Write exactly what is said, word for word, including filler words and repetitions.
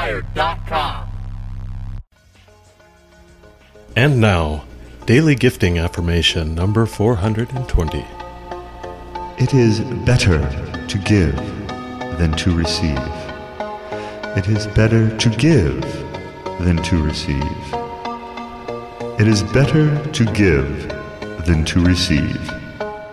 inspired dot com. And now, Daily Gifting Affirmation number four hundred twenty. It is better to give than to receive. It is better to give than to receive. It is better to give than to receive.